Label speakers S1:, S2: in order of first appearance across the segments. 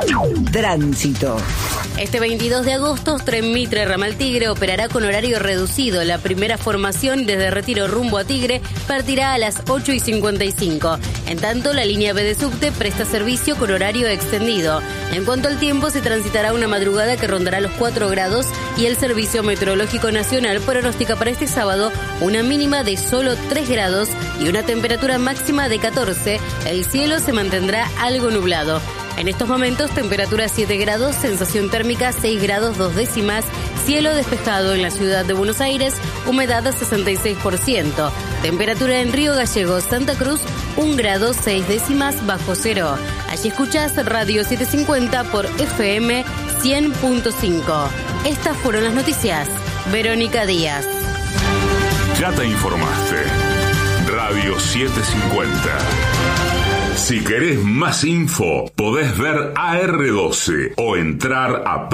S1: Tránsito.
S2: Este 22 de agosto, Tren Mitre Ramal Tigre operará con horario reducido. La primera formación desde Retiro rumbo a Tigre partirá a las 8:55. En tanto, la línea B de subte presta servicio con horario extendido. En cuanto al tiempo, se transitará una madrugada que rondará los 4 grados y el Servicio Meteorológico Nacional pronostica para este sábado una mínima de solo 3 grados y una temperatura máxima de 14. El cielo se mantendrá algo nublado. En estos momentos, temperatura 7 grados, sensación térmica 6 grados 2 décimas, cielo despejado en la ciudad de Buenos Aires, humedad 66%. Temperatura en Río Gallegos, Santa Cruz, 1 grado 6 décimas bajo cero. Allí escuchás Radio 750 por FM 100.5. Estas fueron las noticias. Verónica Díaz.
S3: Ya te informaste. Radio 750. Si querés más info, podés ver AR12 o entrar a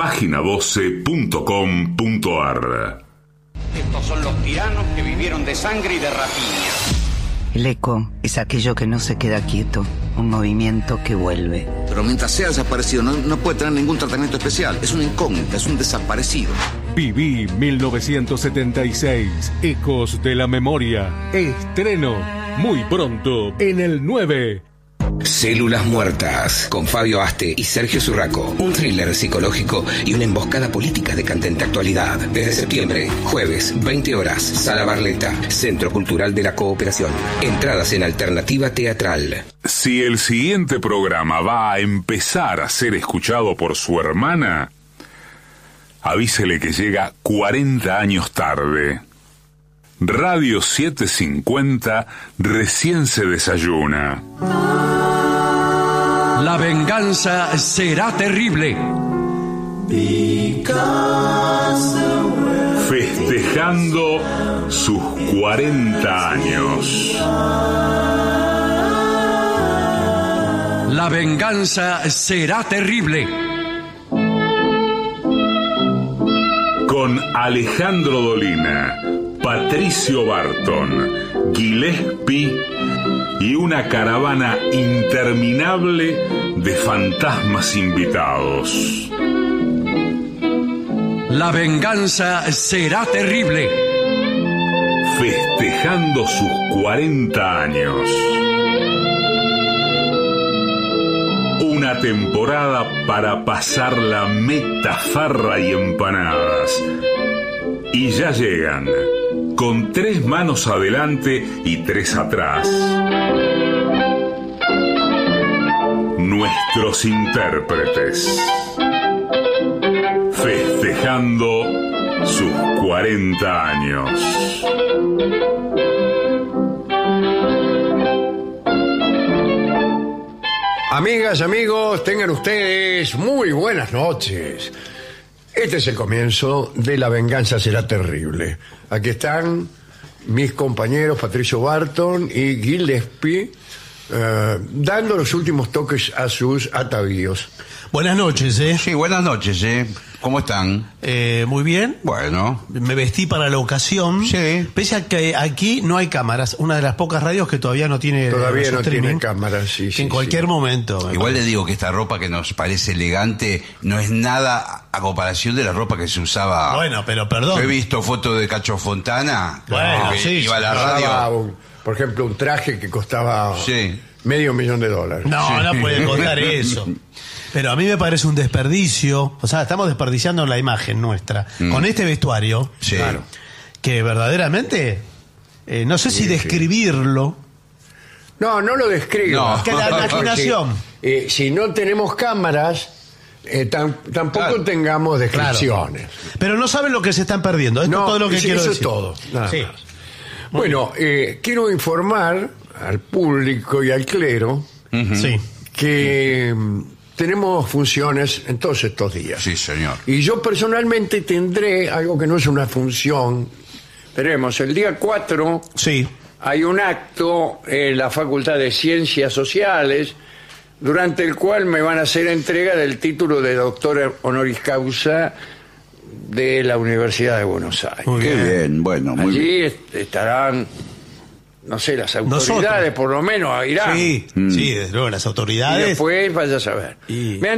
S3: página12.com.ar.
S4: Estos son los tiranos que vivieron de sangre y de rapiña.
S1: El eco es aquello que no se queda quieto, un movimiento que vuelve.
S5: Pero mientras sea desaparecido no puede tener ningún tratamiento especial. Es una incógnita, es un desaparecido.
S6: Viví 1976, Ecos de la Memoria. Estreno muy pronto en el 9.
S7: Células Muertas, con Fabio Aste y Sergio Zurraco. Un thriller psicológico y una emboscada política de candente actualidad. Desde septiembre, jueves, 20 horas, Sala Barletta, Centro Cultural de la Cooperación. Entradas en Alternativa Teatral.
S3: Si el siguiente programa va a empezar a ser escuchado por su hermana, avísele que llega 40 años tarde. Radio 750 recién se desayuna.
S8: La venganza será terrible.
S3: Festejando sus 40 años.
S8: La venganza será terrible.
S3: Con Alejandro Dolina, Patricio Barton, Gillespie y una caravana interminable de fantasmas invitados.
S8: La venganza será terrible.
S3: Festejando sus 40 años. Una temporada para pasar la metafarra y empanadas. Y ya llegan, con 3 manos adelante y 3 atrás. Nuestros intérpretes. Festejando sus 40 años.
S9: Amigas, amigos, tengan ustedes muy buenas noches. Este es el comienzo de La venganza será terrible. Aquí están mis compañeros Patricio Barton y Gillespie dando los últimos toques a sus atavíos.
S10: Buenas noches,
S4: Sí, buenas noches, ¿Cómo están?
S10: Muy bien.
S4: Bueno.
S10: Me vestí para la ocasión.
S4: Sí.
S10: Pese a que aquí no hay cámaras. Una de las pocas radios que todavía no tiene...
S9: Todavía no tiene cámaras, sí.
S10: En cualquier momento.
S4: Igual le digo que esta ropa que nos parece elegante no es nada a comparación de la ropa que se usaba.
S10: Bueno, pero perdón.
S4: Yo he visto fotos de Cacho Fontana.
S10: Bueno,
S4: que
S10: sí.
S4: iba a la radio.
S9: Por ejemplo, un traje que costaba $500,000.
S10: No puede costar eso. Pero a mí me parece un desperdicio. O sea, estamos desperdiciando la imagen nuestra. Con este vestuario.
S4: Sí.
S9: Claro.
S10: Que verdaderamente... no sé si describirlo.
S9: No lo describo.
S10: Es que la imaginación.
S9: Si no tenemos cámaras... tampoco tengamos descripciones.
S10: Claro. Pero no saben lo que se están perdiendo. Esto es todo lo que quiero decir.
S9: Eso es todo. Nada
S10: Sí.
S9: más. Bueno, quiero informar al público y al clero que tenemos funciones en todos estos días.
S4: Sí, señor.
S9: Y yo personalmente tendré algo que no es una función. Veremos, el día 4 hay un acto en la Facultad de Ciencias Sociales durante el cual me van a hacer entrega del título de doctor honoris causa de la Universidad de Buenos Aires.
S4: Qué bien, bueno, muy
S9: Allí
S4: bien.
S9: estarán, no sé, las autoridades, por lo menos irán.
S10: Sí, desde luego, las autoridades.
S9: Y después vaya a saber. Me han